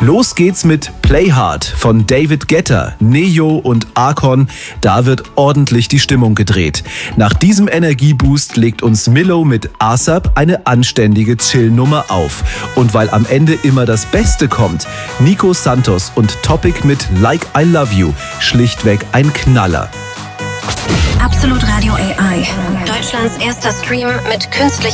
Los geht's mit Play Hard von David Guetta, Neo und Akon. Da wird ordentlich die Stimmung gedreht. Nach diesem Energieboost legt uns Milo mit ASAP eine anständige Chill-Nummer auf. Und weil am Ende immer das Beste kommt, Nico Santos und Topic mit Like I Love You, schlichtweg ein Knaller. Absolut Radio AI. Deutschlands erster Stream mit künstlicher